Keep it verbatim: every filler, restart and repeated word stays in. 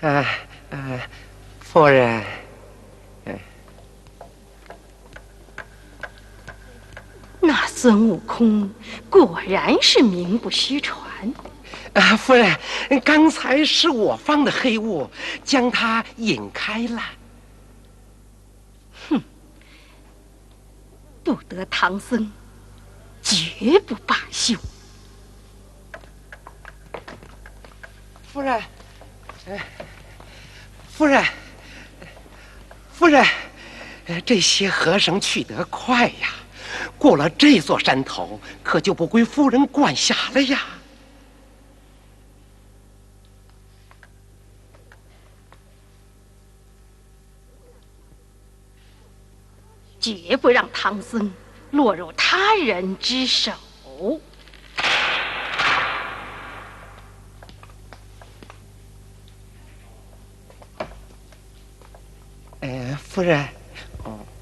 呃呃，夫人，呃、 那孙悟空果然是名不虚传。 啊，夫人，刚才是我放的黑雾，将他引开了。 哼，不得唐僧绝不罢休。 夫人，呃、夫人，夫人，这些和尚去得快呀，过了这座山头，可就不归夫人管辖了呀。 绝不让唐僧落入他人之手。 呃，夫人。